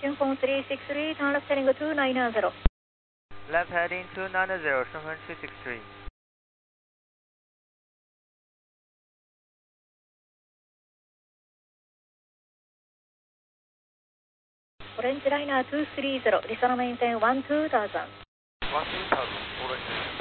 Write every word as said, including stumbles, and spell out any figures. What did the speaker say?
順風さんろくさん、turn left heading two nine zero。 Left heading two nine zero, Shenzhen three six three。 オレンジライナーにさんゼロ、リソナメインテンいちに thousand。 one two thousand、オレンジ。